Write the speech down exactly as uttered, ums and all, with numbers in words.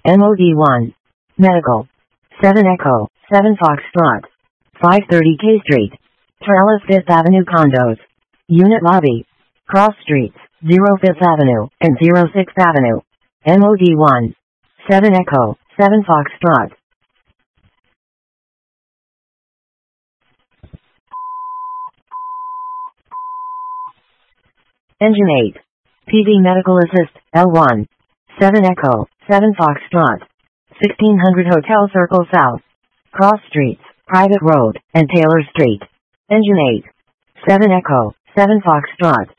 M O D one. Medical. seven Echo, seven Foxtrot. five thirty K Street. Trellis Fifth Avenue Condos. Unit Lobby. Cross Streets, zero Fifth Avenue, and zero Sixth Avenue. M O D one. seven Echo, seven Foxtrot. Engine eight. P V Medical Assist, L one. seven Echo, seven Foxtrot. sixteen hundred Hotel Circle South. Cross Streets, Private Road, and Taylor Street. Engine eight. seven Echo, seven Foxtrot.